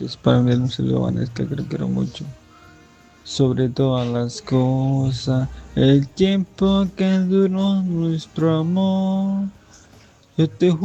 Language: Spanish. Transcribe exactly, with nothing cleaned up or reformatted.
antes para enviarle un saludo a Vanessa, que creo que era mucho. Sobre todas las cosas, el tiempo que duró nuestro amor. Yo te